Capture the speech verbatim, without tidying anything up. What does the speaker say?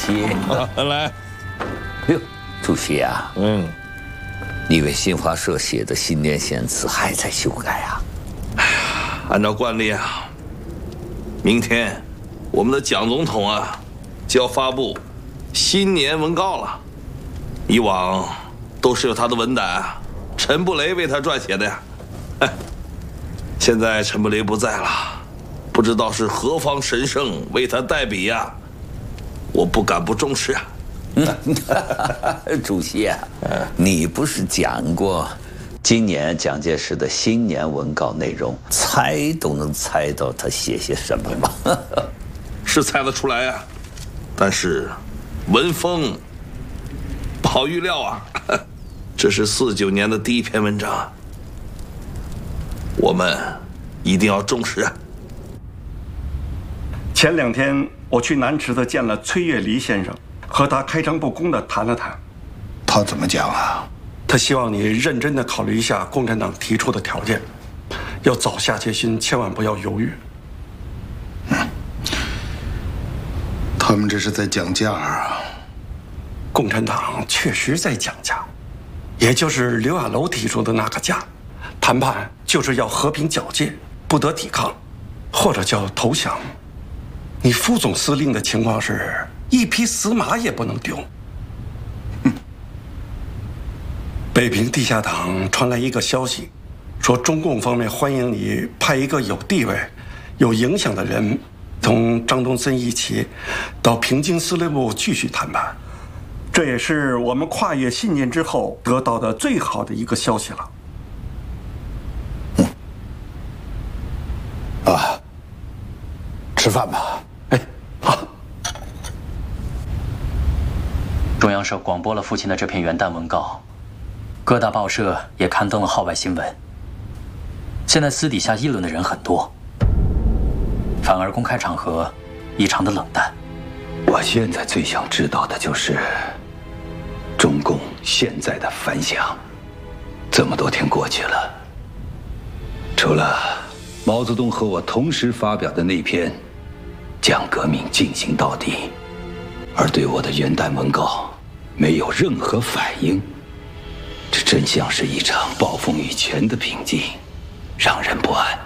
席。 来。 哟，主席啊， 嗯， 你为新华社写的新年献词还在修改啊？ 哎呀，按照惯例啊，明天我们的蒋总统啊就要发布新年文告了。以往都是由他的文胆陈布雷为他撰写的呀。哎，现在陈布雷不在了，不知道是何方神圣为他代笔呀、啊，我不敢不重视啊。 主席啊，你不是讲过，今年蒋介石的新年文告内容，猜都能猜到他写些什么吗？ 是猜得出来呀、啊，但是文风不好预料啊。这是四九年的第一篇文章，我们一定要重视啊。 前两天我去南池子见了崔月离先生，和他开诚布公地谈了谈。 他怎么讲啊？ 他希望你认真地考虑一下共产党提出的条件，要早下决心，千万不要犹豫。 嗯，他们这是在讲价啊。 共产党确实在讲价，也就是刘亚楼提出的那个价。谈判就是要和平皎洁，不得抵抗，或者叫投降。你副总司令的情况是一匹死马也不能丢。北平地下党传来一个消息，说中共方面欢迎你派一个有地位、有影响的人，同张东森一起到平津司令部继续谈判。这也是我们跨越信念之后得到的最好的一个消息了。 嗯，啊，吃饭吧。 哎，好。 中央社广播了父亲的这篇元旦文告，各大报社也刊登了号外新闻。现在私底下议论的人很多，反而公开场合异常的冷淡。 我现在最想知道的就是中共现在的反响。这么多天过去了，除了毛泽东和我同时发表的那篇将革命进行到底，而对我的元旦文告没有任何反应，这真像是一场暴风雨前的平静，让人不安。